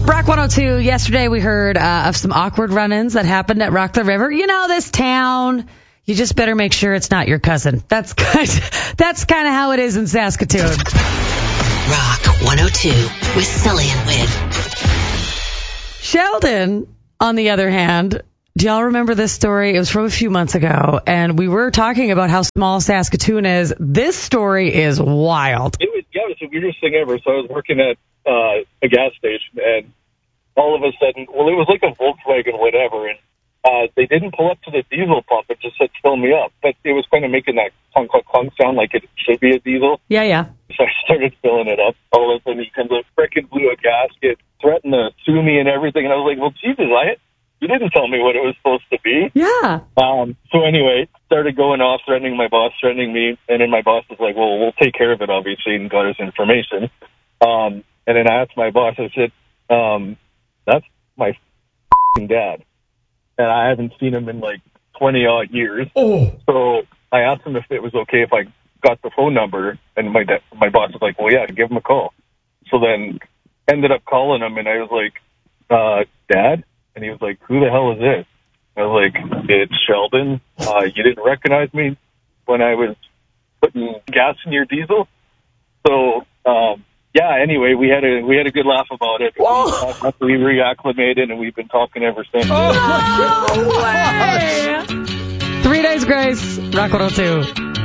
Rock 102, yesterday we heard of some awkward run-ins that happened at Rock the River. You know, this town, you just better make sure it's not your cousin. That's kind of how it is in Saskatoon. Rock 102 with Sully and Wid. Sheldon, on the other hand, do y'all remember this story? It was from a few months ago, and we were talking about how small Saskatoon is. This story is wild. It was the weirdest thing ever. So I was working at a gas station, and all of a sudden, well, it was like a Volkswagen whatever, and they didn't pull up to the diesel pump. It just said, fill me up. But it was kind of making that clunk, clunk, clunk sound like it should be a diesel. Yeah. So I started filling it up. All of a sudden, he comes up, frickin' blew a gasket, threatened to sue me and everything. And I was like, well, Jesus, you didn't tell me what it was supposed to be. Yeah. So anyway, started going off, threatening my boss, threatening me. And then my boss was like, well, we'll take care of it, obviously, and got his information. And then I asked my boss, I said, that's my dad. And I haven't seen him in like 20-odd years. Oh. So I asked him if it was okay if I got the phone number. And my boss was like, well, yeah, give him a call. So then ended up calling him, and I was like, Dad? And he was like, who the hell is this? I was like, it's Sheldon. You didn't recognize me when I was putting gas in your diesel? So, yeah, anyway, we had a good laugh about it. We reacclimated, and we've been talking ever since. Oh, no way! 3 days grace, Rock 102.